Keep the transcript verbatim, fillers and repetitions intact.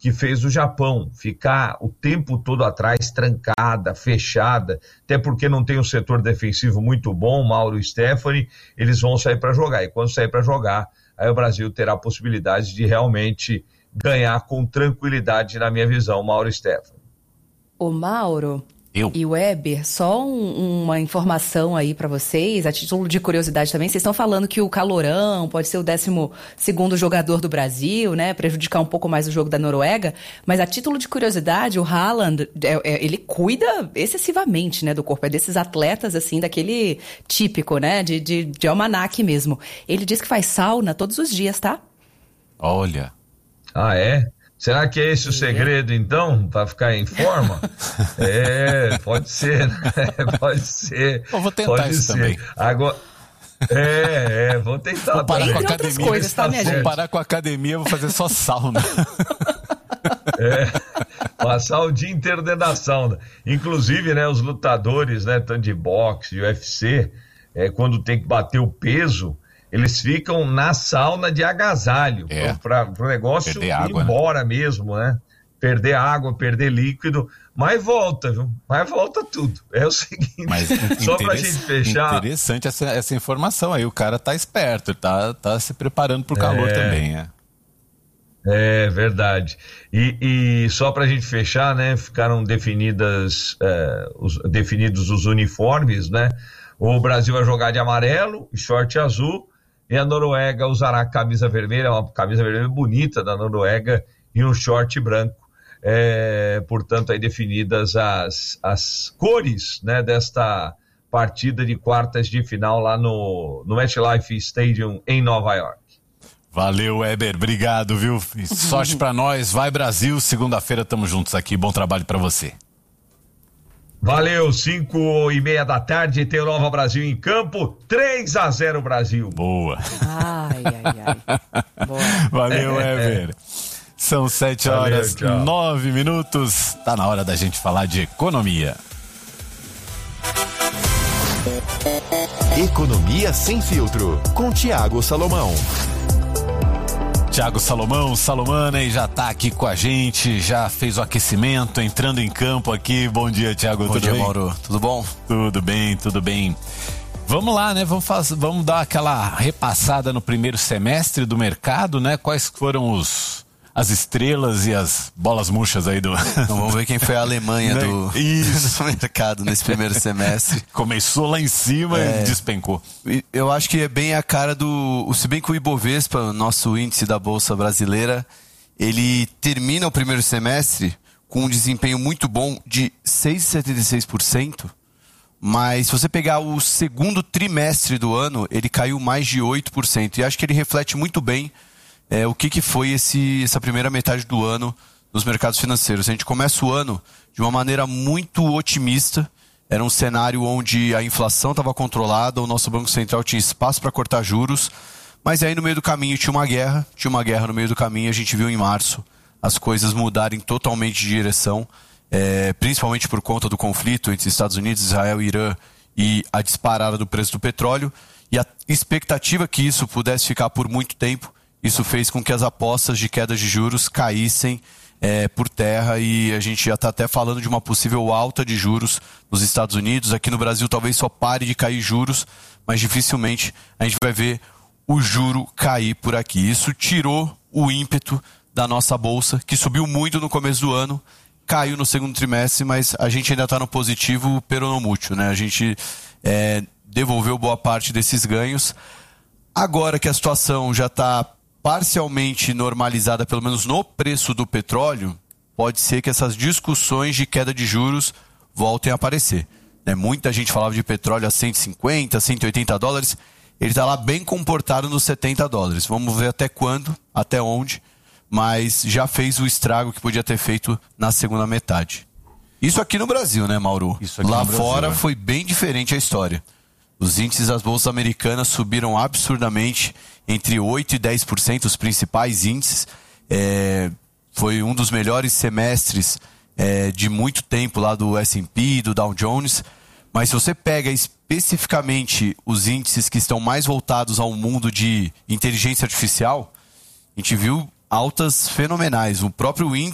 que fez o Japão, ficar o tempo todo atrás, trancada, fechada, até porque não tem um setor defensivo muito bom, Mauro e Stephanie, eles vão sair para jogar, e quando sair para jogar, aí o Brasil terá a possibilidade de realmente ganhar com tranquilidade, na minha visão, Mauro e Stephanie. Ô Mauro... Eu. E Weber, só um, uma informação aí pra vocês, a título de curiosidade também, vocês estão falando que o Calorão pode ser o décimo segundo jogador do Brasil, né, prejudicar um pouco mais o jogo da Noruega, mas a título de curiosidade, o Haaland, é, é, ele cuida excessivamente, né, do corpo, é desses atletas, assim, daquele típico, né, de, de, de almanaque mesmo. Ele diz que faz sauna todos os dias, tá? Olha. Ah, é? Será que é esse o segredo, então, para ficar em forma? É, pode ser, né? Pode ser. Eu vou tentar pode isso ser. também. Agora, é, é, vou tentar. Vou parar com a Entre outras academia. coisas, tá, minha Vou gente? parar com a academia, vou fazer só sauna. É, passar o dia inteiro dentro da sauna. Inclusive, né, os lutadores, né, tanto de boxe, U F C, é, quando tem que bater o peso, eles ficam na sauna de agasalho, é. para o negócio perder ir água, embora, né? Mesmo, né? Perder água, perder líquido, mas volta, viu? Mas volta tudo. É o seguinte, mas, só pra gente fechar... Interessante essa, essa informação aí, o cara tá esperto, tá, tá se preparando pro calor é, também, é. É verdade. E, e só pra gente fechar, né? Ficaram definidas, é, os, definidos os uniformes, né? O Brasil vai jogar de amarelo, short azul, e a Noruega usará camisa vermelha, uma camisa vermelha bonita da Noruega, e um short branco. É, portanto, aí definidas as, as cores, né, desta partida de quartas de final lá no, no MetLife Stadium em Nova York. Valeu, Weber, obrigado, viu? E sorte pra nós, vai Brasil, segunda-feira tamo juntos aqui, bom trabalho pra você. Valeu, cinco e meia da tarde, tem o Nova Brasil em campo, três a zero Brasil. Boa. Ai, ai, ai. Boa. Valeu, Weber. São sete horas, Valeu, nove minutos, tá na hora da gente falar de economia. Economia Sem Filtro, com Thiago Salomão. Thiago Salomão, Salomana, e já tá aqui com a gente, já fez o aquecimento, entrando em campo aqui. Bom dia, Thiago. Bom tudo dia, bem? Mauro. Tudo bom? Tudo bem, tudo bem. Vamos lá, né? Vamos, faz... Vamos dar aquela repassada no primeiro semestre do mercado, né? Quais foram os... as estrelas e as bolas murchas aí do... Então vamos ver quem foi a Alemanha do... Isso. do mercado nesse primeiro semestre. Começou lá em cima é... e despencou. Eu acho que é bem a cara do... Se bem que o Ibovespa, nosso índice da Bolsa Brasileira, ele termina o primeiro semestre com um desempenho muito bom de seis vírgula setenta e seis por cento, mas se você pegar o segundo trimestre do ano, ele caiu mais de oito por cento. E acho que ele reflete muito bem É, o que, que foi esse, essa primeira metade do ano nos mercados financeiros. A gente começa o ano de uma maneira muito otimista. Era um cenário onde a inflação estava controlada, o nosso Banco Central tinha espaço para cortar juros, mas aí no meio do caminho tinha uma guerra, tinha uma guerra no meio do caminho, a gente viu em março as coisas mudarem totalmente de direção, é, principalmente por conta do conflito entre Estados Unidos, Israel e Irã e a disparada do preço do petróleo, e a expectativa que isso pudesse ficar por muito tempo. Isso fez com que as apostas de queda de juros caíssem é, por terra, e a gente já está até falando de uma possível alta de juros nos Estados Unidos. Aqui no Brasil talvez só pare de cair juros, mas dificilmente a gente vai ver o juro cair por aqui. Isso tirou o ímpeto da nossa bolsa, que subiu muito no começo do ano, caiu no segundo trimestre, mas a gente ainda está no positivo peronomútil, né? A gente é, devolveu boa parte desses ganhos. Agora que a situação já está parcialmente normalizada, pelo menos no preço do petróleo, pode ser que essas discussões de queda de juros voltem a aparecer. Né? Muita gente falava de petróleo a cento e cinquenta, cento e oitenta dólares, ele está lá bem comportado nos setenta dólares. Vamos ver até quando, até onde, mas já fez o estrago que podia ter feito na segunda metade. Isso aqui no Brasil, né, Mauro? Isso aqui lá no Brasil, fora é. Foi bem diferente a história. Os índices das bolsas americanas subiram absurdamente, entre oito e dez por cento, os principais índices. É, foi um dos melhores semestres é, de muito tempo lá do S and P, do Dow Jones. Mas se você pega especificamente os índices que estão mais voltados ao mundo de inteligência artificial, a gente viu altas fenomenais. O próprio índice